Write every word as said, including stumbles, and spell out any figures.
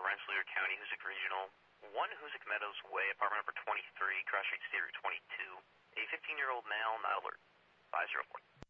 Rensselaer County, Hoosick Regional. one Hoosick Meadows Way, apartment number twenty-three, cross street State Route twenty-two. A fifteen-year-old male, not alert. five zero four.